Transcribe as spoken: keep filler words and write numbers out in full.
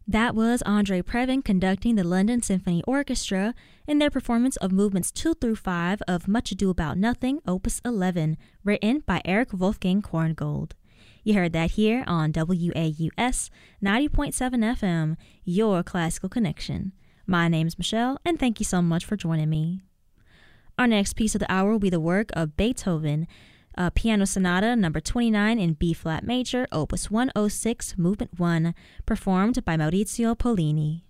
That was Andre Previn conducting the London Symphony Orchestra in their performance of movements two through five of Much Ado About Nothing, Opus eleven, written by Eric Wolfgang Korngold. You heard that here on W A U S ninety point seven F M, your classical connection. My name's Michelle, and thank you so much for joining me. Our next piece of the hour will be the work of Beethoven, uh, Piano Sonata number twenty-nine in B-flat major, Opus one oh six, Movement one, performed by Maurizio Pollini.